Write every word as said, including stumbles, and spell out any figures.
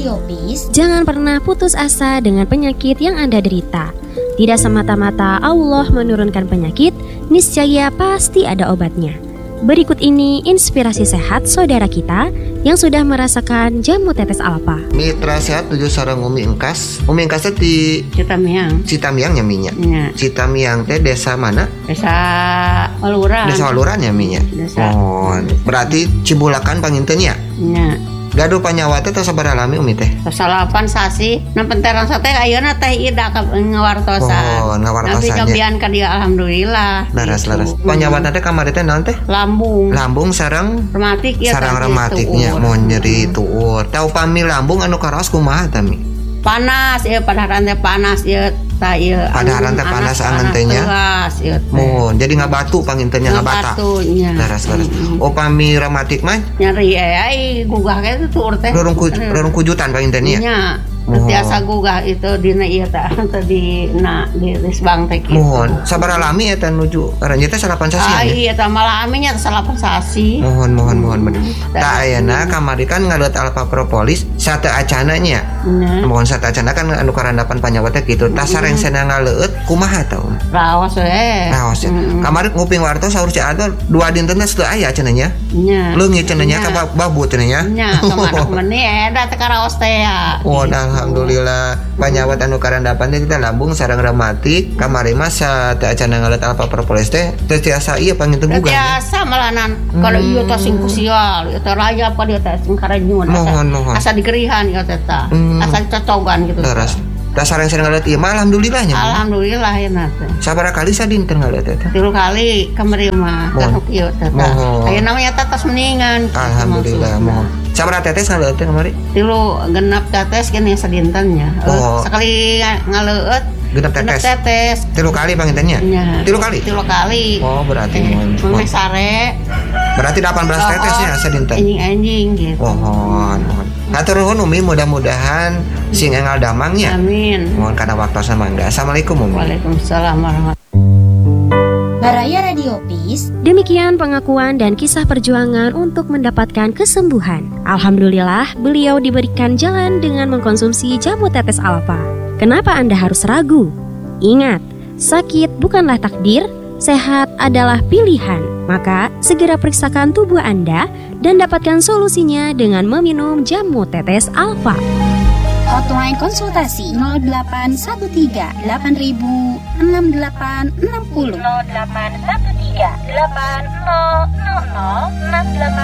Radio Peace, jangan pernah putus asa dengan penyakit yang Anda derita. Tidak semata-mata Allah menurunkan penyakit, niscaya pasti ada obatnya. Berikut ini inspirasi sehat saudara kita yang sudah merasakan jamu tetes Alfa. Mitra sehat tujuh sareng Umi Engkas. Umi Engkas teh di Citamiang. Citamiang nya minya. Ya. Citamiang teh desa mana? Desa Waluran. Desa Waluran nya minya. Desa. Oh, berarti Cibulakan panginten nya. Ya. Gaduh panyawa teh tos sabaraha lami Umi teh? Salapan sasi. Nampenteran sate ayeuna teh ida ka ngawartosan. Oh, ngawartosan. Nabi nyobian ka dia alhamdulillah. Laras-laras. Panyawa teh kamari teh naon teh? Lambung. Lambung sareng rematik ya. sareng rematiknya mau nyeri tuur. Tau pami lambung anu karaos kumaha tami? Panas ya padaharan teh panas ya ta ieu. Padaharan teh panas angeun teh nya. Mun jadi ngabatu pangintennya ngabata. Laras-laras. Oh pami rematik mah nyeri ai gugah ge tuur teh. Rorong rorong kujutan pangintennya. Nya. Biasa gugah itu dina ieu teh di na di Risbang teh kitu. Mohon sabaraha lami eta nuju karanya teh salapan sasi. Ah iya teh malami nya salapan sasi. Mohon mohon mohon bener. Tah ayeuna kamari kan ngaleut Alpha Propolis sate acana nya. Mohon sate acana kan anu karandapan panyawa teh kitu. Tah sareng cenah ngaleut kumaha tah? Raos we. Raos. Kamari nguping wartos saur si Ador dua dinten teh teu aya cenah nya. Nya. Leungit cenah nya ka babu cenah nya. Nya kemana meni eta teh karaos teh ya. Oh alhamdulillah panyawat anu karandapan teh kita lambung sareng rematik kamari mah sa teh acana ngaleut Alpha Propolis teh teh tiasa ieu panginten bugan. Biasa malanan kalau ieu teh sing kusial ieu teh rayap ka dieu teh sing karenyun. Mohon mohon. Asa digerihan ieu teh teh. Asa cocogan gitu. Terus tah sareng sareng ngaleut ieu mah alhamdulillah nya. Alhamdulillah ya teh. Sabaraha kali sadinten ngaleut teh? Tilu kali kamari mah teh ieu teh. Ayeuna mah nya tetes mendingan. Alhamdulillah mohon. Sabaraha tetes ngaleut teh kamari? Tilu genep tetes gini sadintennya. Oh. Sekali ngaleut genep tetes. tetes. Tilu kali pangintennya? Ya. Tilu kali? Tilu kali. Oh berarti eh, mohon. Mame sare. Berarti delapan belas oh, tetesnya sadinten. Anjing-anjing gitu. Mohon mohon. Hatur nuhun Umi mudah-mudahan sing engal damangnya. Amin. Mohon kana waktosna mangga. Assalamualaikum Umi. Waalaikumsalam warahmatullahi. Baraya Radio Peace. Demikian pengakuan dan kisah perjuangan untuk mendapatkan kesembuhan. Alhamdulillah, beliau diberikan jalan dengan mengkonsumsi jamu tetes Alfa. Kenapa Anda harus ragu? Ingat, sakit bukanlah takdir, sehat adalah pilihan. Maka, segera periksakan tubuh Anda dan dapatkan solusinya dengan meminum jamu tetes Alfa. Hotline konsultasi nol delapan satu tiga delapan ribu enam delapan enam nol nol delapan satu tiga delapan nol nol nol enam delapan